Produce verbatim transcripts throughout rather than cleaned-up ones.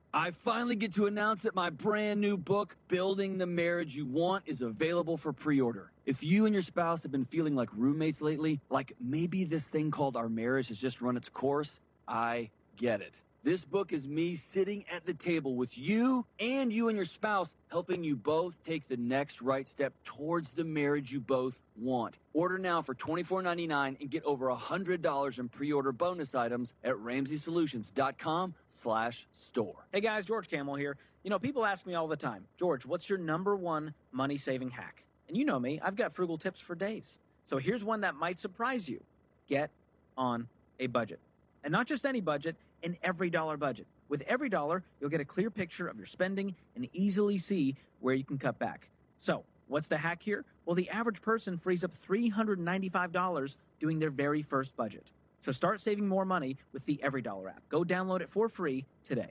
I finally get to announce that my brand new book, Building the Marriage You Want, is available for pre-order. If you and your spouse have been feeling like roommates lately, like maybe this thing called our marriage has just run its course, I get it. This book is me sitting at the table with you and you and your spouse, helping you both take the next right step towards the marriage you both want. Order now for twenty-four ninety-nine and get over one hundred dollars in pre-order bonus items at ramsey solutions dot com slash store. Hey guys, George Camel here. You know, people ask me all the time, George, what's your number one money-saving hack? And you know me, I've got frugal tips for days. So here's one that might surprise you. Get on a budget. And not just any budget, an every dollar budget. With every dollar, you'll get a clear picture of your spending and easily see where you can cut back. So, what's the hack here? Well, the average person frees up three hundred ninety-five dollars doing their very first budget. So start saving more money with the Every Dollar app. Go download it for free today.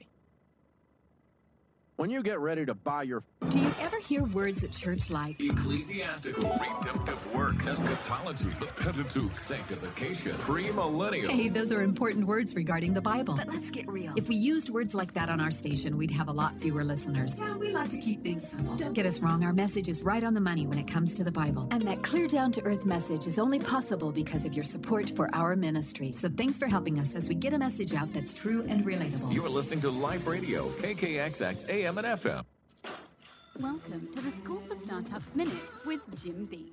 When you get ready to buy your... Do you ever hear words at church like... ecclesiastical, redemptive work, eschatology, the Pentateuch, sanctification, premillennial? Hey, those are important words regarding the Bible. But let's get real. If we used words like that on our station, we'd have a lot fewer listeners. Yeah, we like to keep things simple. Don't get us wrong, our message is right on the money when it comes to the Bible. And that clear down-to-earth message is only possible because of your support for our ministry. So thanks for helping us as we get a message out that's true and relatable. You are listening to Live Radio, K K X X A M and F M. Welcome to the School for Startups Minute with Jim Beach.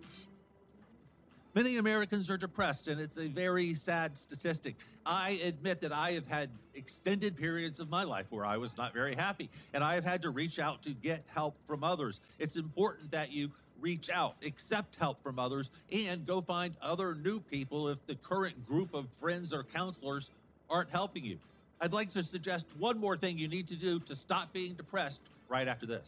Many Americans are depressed, and it's a very sad statistic. I admit that I have had extended periods of my life where I was not very happy, and I have had to reach out to get help from others. It's important that you reach out, accept help from others, and go find other new people if the current group of friends or counselors aren't helping you. I'd like to suggest one more thing you need to do to stop being depressed right after this.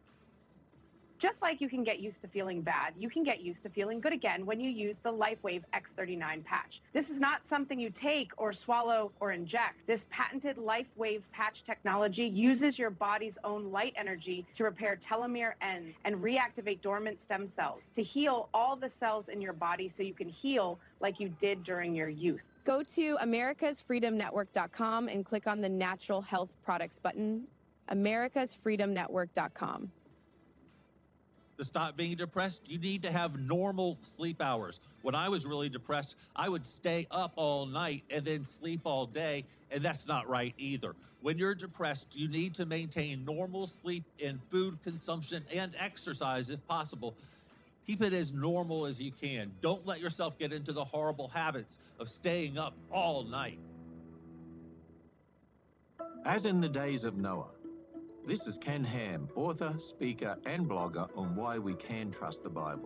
Just like you can get used to feeling bad, you can get used to feeling good again when you use the LifeWave X thirty-nine patch. This is not something you take or swallow or inject. This patented LifeWave patch technology uses your body's own light energy to repair telomere ends and reactivate dormant stem cells to heal all the cells in your body so you can heal like you did during your youth. Go to americas freedom network dot com and click on the Natural Health Products button, americas freedom network dot com. To stop being depressed, you need to have normal sleep hours. When I was really depressed, I would stay up all night and then sleep all day, and that's not right either. When you're depressed, you need to maintain normal sleep and food consumption and exercise if possible. Keep it as normal as you can. Don't let yourself get into the horrible habits of staying up all night. As in the days of Noah. This is Ken Ham, author, speaker, and blogger on why we can trust the Bible.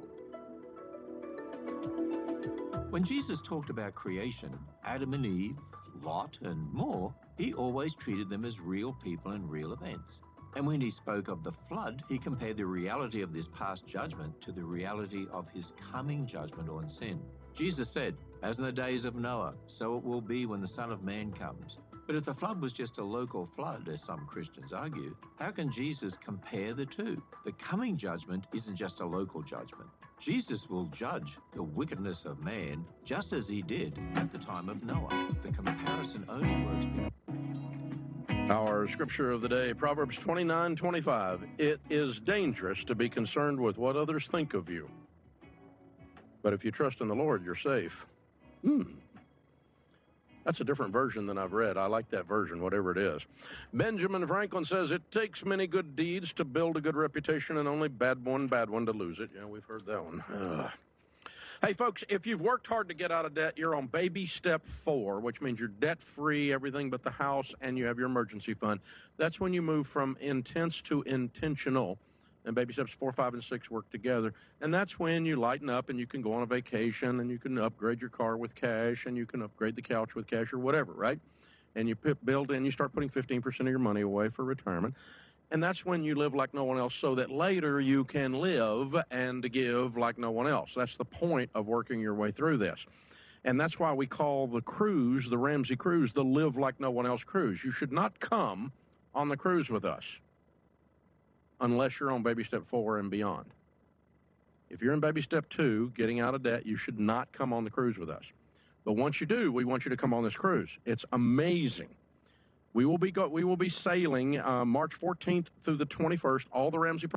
When Jesus talked about creation, Adam and Eve, Lot, and more, he always treated them as real people and real events. And when he spoke of the flood, he compared the reality of this past judgment to the reality of his coming judgment on sin. Jesus said, "As in the days of Noah, so it will be when the Son of Man comes." But if the flood was just a local flood, as some Christians argue, how can Jesus compare the two? The coming judgment isn't just a local judgment. Jesus will judge the wickedness of man just as he did at the time of Noah. The comparison only works because... Our scripture of the day, Proverbs twenty-nine twenty-five. It is dangerous to be concerned with what others think of you. But if you trust in the Lord, you're safe. Hmm. That's a different version than I've read. I like that version, whatever it is. Benjamin Franklin says, it takes many good deeds to build a good reputation and only bad one bad one to lose it. Yeah, we've heard that one. Ugh. Hey, folks, if you've worked hard to get out of debt, you're on baby step four, which means you're debt-free, everything but the house, and you have your emergency fund. That's when you move from intense to intentional. And baby steps four, five, and six work together. And that's when you lighten up and you can go on a vacation and you can upgrade your car with cash and you can upgrade the couch with cash or whatever, right? And you put, build in, you start putting fifteen percent of your money away for retirement. And that's when you live like no one else so that later you can live and give like no one else. That's the point of working your way through this. And that's why we call the cruise, the Ramsey Cruise, the Live Like No One Else cruise. You should not come on the cruise with us unless you're on baby step four and beyond. If you're in baby step two, getting out of debt, you should not come on the cruise with us. But once you do, we want you to come on this cruise. It's amazing. We will be go, we will be sailing uh, March fourteenth through the twenty-first. All the Ramsey,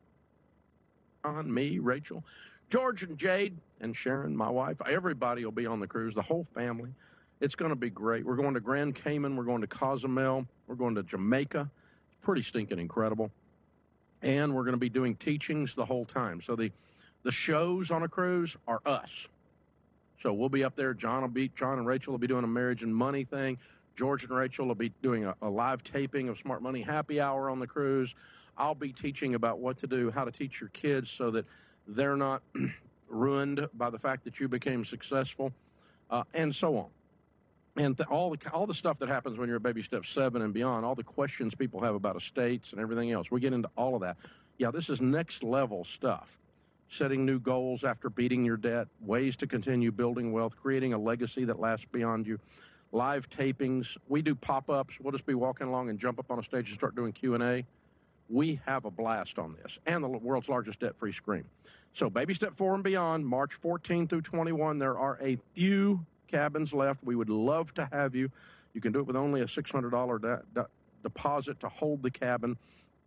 on me, Rachel, George, and Jade, and Sharon, my wife. Everybody will be on the cruise. The whole family. It's going to be great. We're going to Grand Cayman. We're going to Cozumel. We're going to Jamaica. It's pretty stinking incredible. And we're going to be doing teachings the whole time. So the the shows on a cruise are us. So we'll be up there. John will be John and Rachel will be doing a marriage and money thing. George and Rachel will be doing a, a live taping of Smart Money Happy Hour on the cruise. I'll be teaching about what to do, how to teach your kids so that they're not ruined by the fact that you became successful, uh, and so on. And th- all the all the stuff that happens when you're at baby step seven and beyond, all the questions people have about estates and everything else, we get into all of that. Yeah, this is next level stuff. Setting new goals after beating your debt, ways to continue building wealth, creating a legacy that lasts beyond you, live tapings. We do pop-ups. We'll just be walking along and jump up on a stage and start doing Q and A. We have a blast on this, and the world's largest debt-free screen. So baby step four and beyond, March fourteenth through twenty-one, there are a few cabins left. We would love to have you. You can do it with only a six hundred dollars de- de- deposit to hold the cabin.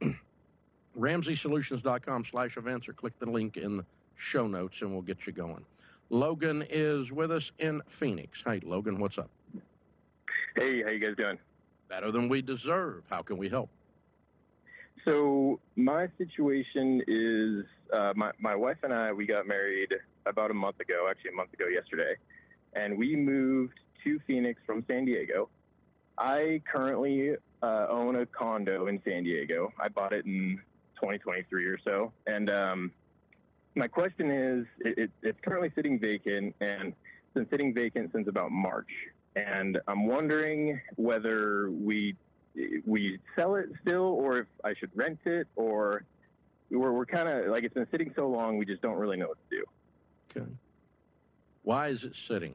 Ramsey Solutions dot com slash events, or click the link in the show notes and we'll get you going. Logan is with us in Phoenix. Hey, Logan, what's up? Hey, how you guys doing? Better than we deserve. How can we help? So my situation is uh, my, my wife and I, we got married about a month ago, actually a month ago yesterday, and we moved to Phoenix from San Diego. I currently uh, own a condo in San Diego. I bought it in twenty twenty-three or so. And um, my question is, it, it, it's currently sitting vacant, and it's been sitting vacant since about March. And I'm wondering whether we we sell it still, or if I should rent it, or we're, we're kind of like, it's been sitting so long, we just don't really know what to do. Okay. Why is it sitting?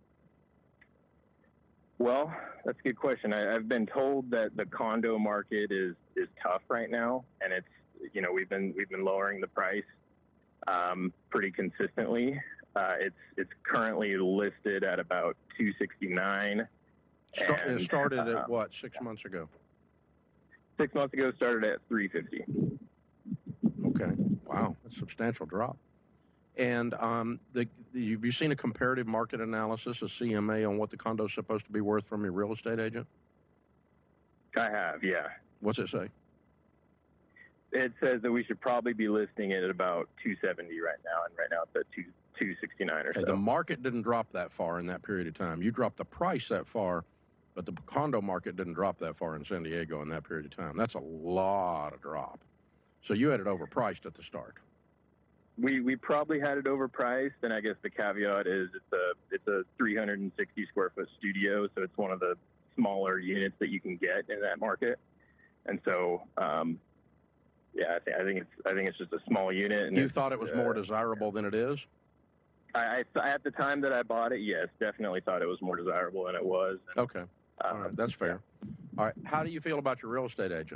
Well, that's a good question. I, I've been told that the condo market is, is tough right now, and it's, you know, we've been we've been lowering the price um, pretty consistently. Uh, it's it's currently listed at about two sixty-nine. Start, and, it started uh, at what, six months ago? Six months ago, started at three fifty. Okay. Wow, that's a substantial drop. And um, the, the, have you seen a comparative market analysis, a C M A, on what the condo is supposed to be worth from your real estate agent? I have, yeah. What's it say? It says that we should probably be listing it at about two seventy right now, and right now it's at two two sixty nine or Okay, so. the market didn't drop that far in that period of time. You dropped the price that far, but the condo market didn't drop that far in San Diego in that period of time. That's a lot of drop. So you had it overpriced at the start. We we probably had it overpriced, and I guess the caveat is it's a it's a three hundred sixty square foot studio, so it's one of the smaller units that you can get in that market. And so, um, yeah, I think I think it's I think it's just a small unit. And you thought it was uh, more desirable than it is? I, I at the time that I bought it, yes, definitely thought it was more desirable than it was. And, Okay, all right, that's fair. All right, how do you feel about your real estate agent?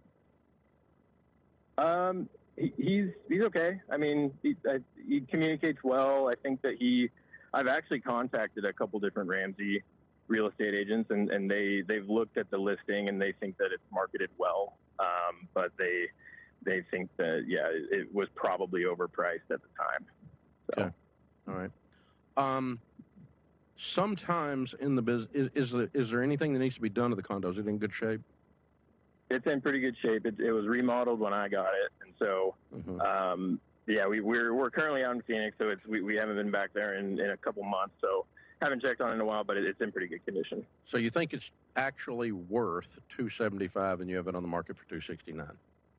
Um, he, he's he's okay. I mean, he I, he communicates well. I think that he. I've actually contacted a couple different Ramsey real estate agents, and, and they they've looked at the listing and they think that it's marketed well. Um, but they they think that yeah, it, it was probably overpriced at the time. So. Okay, all right. Um, sometimes in the business, is, is there is there anything that needs to be done to the condo? Is it in good shape? It's in pretty good shape. It, it was remodeled when I got it, and so Mm-hmm. um, yeah, we, we're we're currently out in Phoenix, so it's we, we haven't been back there in, in a couple months, so haven't checked on it in a while, but it, it's in pretty good condition. So you think it's actually worth two seventy-five, and you have it on the market for two sixty-nine?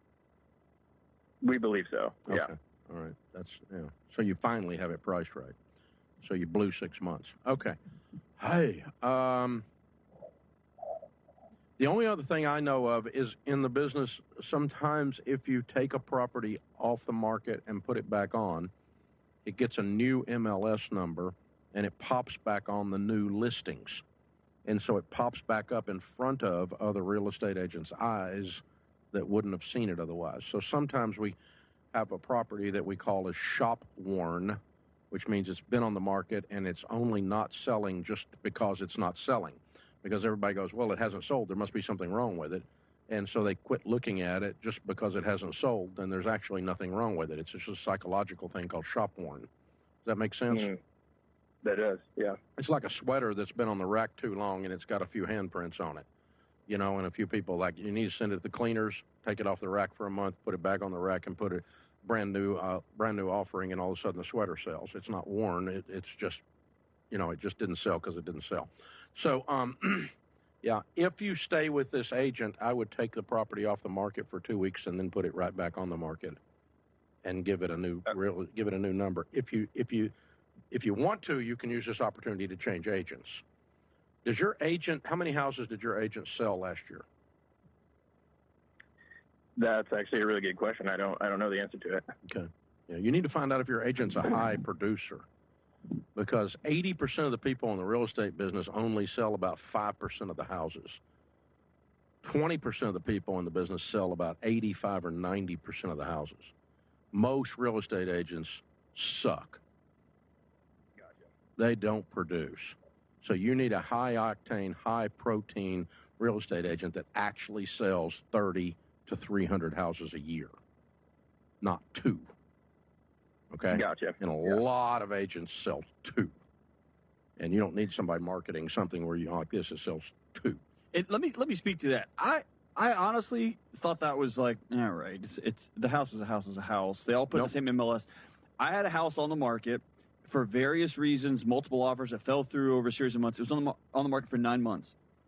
We believe so. Okay. Yeah. All right. That's yeah. So you finally have it priced right. So you blew six months. Okay. Hey, um, the only other thing I know of is in the business, sometimes if you take a property off the market and put it back on, it gets a new M L S number and it pops back on the new listings. And so it pops back up in front of other real estate agents' eyes that wouldn't have seen it otherwise. So sometimes we have a property that we call as shop worn, which means it's been on the market and it's only not selling just because it's not selling. because everybody goes, well, it hasn't sold. There must be something wrong with it. And so they quit looking at it just because it hasn't sold. And there's actually nothing wrong with it. It's just a psychological thing called shop worn. Does that make sense? Mm, that does, yeah. It's like a sweater that's been on the rack too long and it's got a few handprints on it. You know, and a few people, like, you need to send it to the cleaners, take it off the rack for a month, put it back on the rack, and put a brand new uh, brand new offering, and all of a sudden the sweater sells. It's not worn. It, it's just, you know, it just didn't sell because it didn't sell. So, um, yeah, if you stay with this agent, I would take the property off the market for two weeks and then put it right back on the market and give it a new real, give it a new number. If you if you if you want to, you can use this opportunity to change agents. Does your agent, how many houses did your agent sell last year? That's actually a really good question. I don't I don't know the answer to it. Okay. Yeah, you need to find out if your agent's a high producer, because eighty percent of the people in the real estate business only sell about five percent of the houses. twenty percent of the people in the business sell about eighty-five or ninety percent of the houses. Most real estate agents suck. Gotcha. They don't produce. So you need a high-octane, high-protein real estate agent that actually sells thirty to three hundred houses a year, not two. Okay? Gotcha. And a yeah. lot of agents sell two. And you don't need somebody marketing something where you like this that sells two. It, let me let me speak to that. I I honestly thought that was like, all right, it's, it's the house is a house is a house. They all put Nope. the same M L S. I had a house on the market for various reasons, multiple offers that fell through over a series of months. It was on the, on the market for nine months.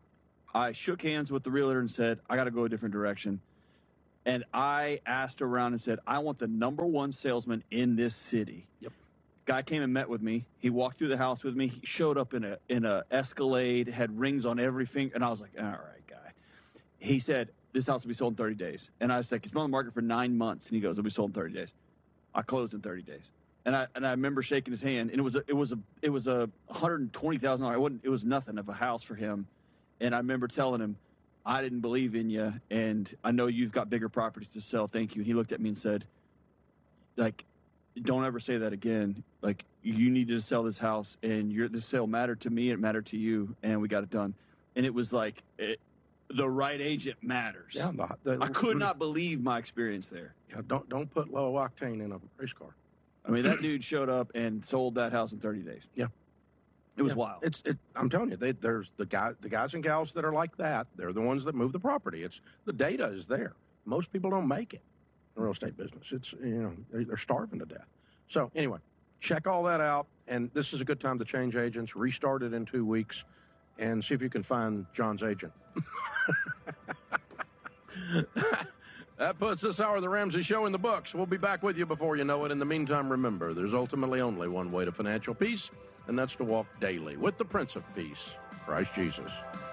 I shook hands with the realtor and said, I got to go a different direction. And I asked around and said, I want the number one salesman in this city. Yep. Guy came and met with me. He walked through the house with me. He showed up in a in a Escalade, had rings on every finger. And I was like, all right, guy. He said, this house will be sold in thirty days. And I said, it's been on the market for nine months. And he goes, it'll be sold in thirty days. I closed in thirty days. And I and I remember shaking his hand, and it was a, it was a it was a one hundred twenty thousand dollars. It wasn't it was nothing of a house for him. And I remember telling him, I didn't believe in you, and I know you've got bigger properties to sell. Thank you. And he looked at me and said, like, don't ever say that again. Like, you need to sell this house, and your this sale mattered to me, it mattered to you, and we got it done. And it was like, it, the right agent matters. Yeah, the, the, I could not believe my experience there. Yeah, don't don't put low octane in a race car. I mean, that dude showed up and sold that house in thirty days. Yeah. It was Yeah. wild. It's it, I'm telling you, they, there's the guy, the guys and gals that are like that. They're the ones that move the property. It's the data is there. Most people don't make it in the real estate business. It's you know they're, they're starving to death. So anyway, check all that out. And this is a good time to change agents. Restart it in two weeks, and see if you can find John's agent. That puts this hour of the Ramsey Show in the books. We'll be back with you before you know it. In the meantime, remember, there's ultimately only one way to financial peace, and that's to walk daily with the Prince of Peace, Christ Jesus.